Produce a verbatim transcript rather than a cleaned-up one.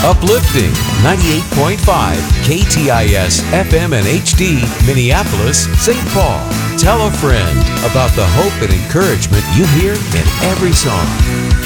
Uplifting ninety-eight point five K T I S F M and H D, Minneapolis, Saint Paul. Tell a friend about the hope and encouragement you hear in every song.